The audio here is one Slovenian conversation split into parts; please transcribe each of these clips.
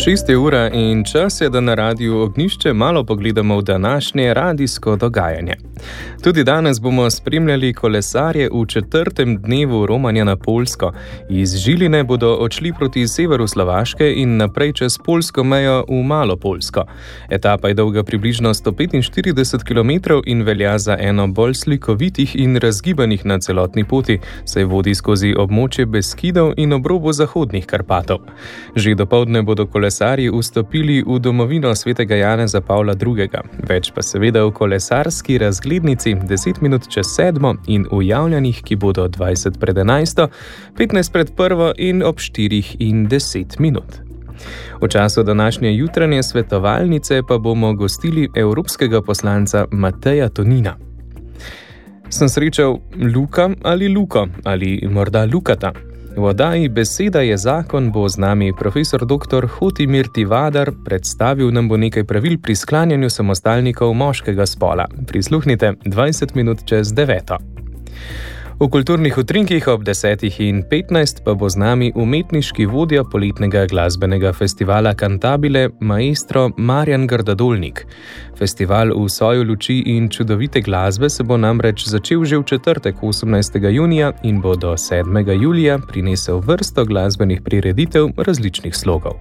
6 ura in čas je, da na Radiu Ognjišče malo pogledamo v današnje radijsko dogajanje. Tudi danes bomo spremljali kolesarje v 4. dnevu romanja na Poljsko. Iz Žiline bodo odšli proti severu Slovaške in naprej čez poljsko mejo v Malo Poljsko. Etapa je dolga približno 145 km in velja za eno bolj slikovitih in razgibanih na celotni poti, saj vodi skozi območje Beskidov in obrobo zahodnih Karpatov. Že dopoldne bodo kolesarji vstopili v domovino svetega Janeza Pavla II. Več pa seveda v kolesarski razglednici 10 minut čez 7 in v javljanjih, ki bodo 20 pred 11, 15 pred 1 in ob 4 in 10 minut. V času današnje jutranje svetovalnice pa bomo gostili evropskega poslanca Mateja Tonina. Sem srečal Luka ali Luko ali morda Lukata? V oddaji Beseda je zakon bo z nami profesor dr. Hotimir Tivadar, predstavil nam bo nekaj pravil pri sklanjanju samostalnikov moškega spola. Prisluhnite 20 minut čez 9. V kulturnih utrinkih ob 10:15 pa bo z nami umetniški vodja poletnega glasbenega festivala Cantabile, maestro Marjan Grdadolnik. Festival v soju luči in čudovite glasbe se bo namreč začel že v četrtek 18. junija in bo do 7. julija prinesel vrsto glasbenih prireditev različnih slogov.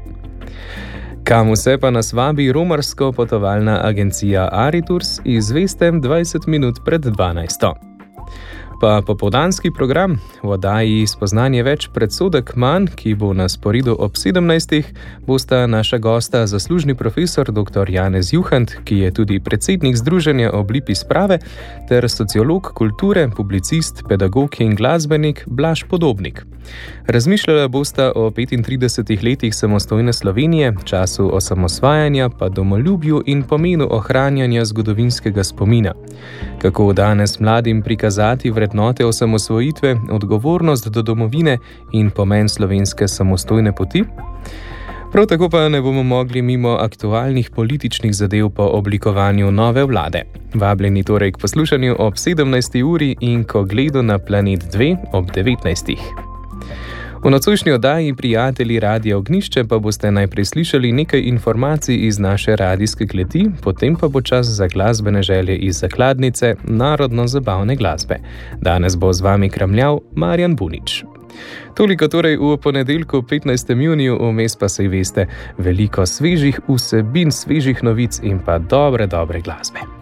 Kam vse pa nas vabi romarsko potovalna agencija Aritours, izveste 20 minut pred 12. Pa popoldanski program, v oddaji Spoznanje več predsodek manj, ki bo na sporedu ob 17. bosta naša gosta zaslužni profesor dr. Janez Juhant, ki je tudi predsednik Združenja Oblipi sprave, ter sociolog kulture, publicist, pedagog in glasbenik Blaž Podobnik. Razmišljala bosta o 35 letih samostojne Slovenije, času osamosvajanja pa domoljubju in pomenu ohranjanja zgodovinskega spomina. Kako danes mladim prikazati vrednote osamosvojitve, odgovornost do domovine in pomen slovenske samostojne poti? Prav tako pa ne bomo mogli mimo aktualnih političnih zadev po oblikovanju nove vlade. Vabljeni torej k poslušanju ob 17. uri in k ogledu na Planet 2 ob 19. V nocojšnji oddaji Prijatelji Radia Ognjišče pa boste najprej slišali nekaj informacij iz naše radijske kleti, potem pa bo čas za glasbene želje iz zakladnice narodno-zabavne glasbe. Danes bo z vami kramljal Marjan Bunič. Toliko torej v ponedeljku 15. juniju, vmes pa saj veste, veliko svežih vsebin, svežih novic in pa dobre glasbe.